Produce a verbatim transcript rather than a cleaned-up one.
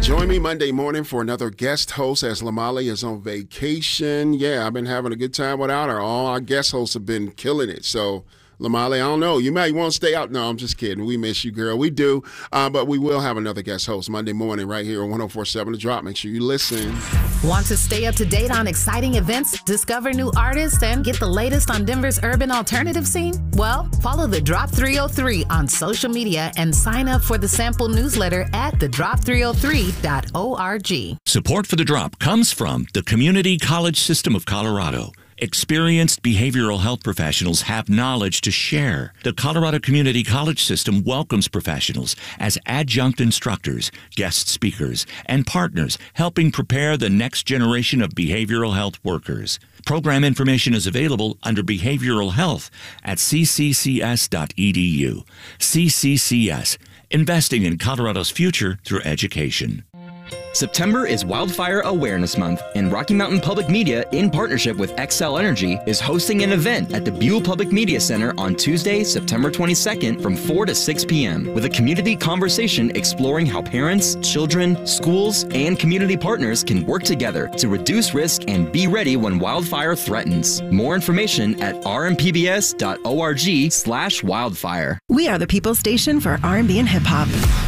Join me Monday morning for another guest host as Lamali is on vacation. Yeah, I've been having a good time without her. All our guest hosts have been killing it. So, Lamali, I don't know. You might want to stay out. No, I'm just kidding. We miss you, girl. We do. Uh, but we will have another guest host Monday morning right here on one oh four point seven The Drop. Make sure you listen. Want to stay up to date on exciting events, discover new artists, and get the latest on Denver's urban alternative scene? Well, follow The Drop three oh three on social media and sign up for the sample newsletter at the drop three oh three dot org. Support for The Drop comes from the Community College System of Colorado. Experienced behavioral health professionals have knowledge to share. The Colorado Community College System welcomes professionals as adjunct instructors, guest speakers, and partners, helping prepare the next generation of behavioral health workers. Program information is available under Behavioral Health at c c c s dot e d u. C C C S, investing in Colorado's future through education. September is Wildfire Awareness Month, and Rocky Mountain Public Media, in partnership with Xcel Energy, is hosting an event at the Buell Public Media Center on Tuesday, September twenty-second from four to six p.m. with a community conversation exploring how parents, children, schools, and community partners can work together to reduce risk and be ready when wildfire threatens. More information at r m p b s dot org slash wildfire. We are the People's Station for R and B and hip hop.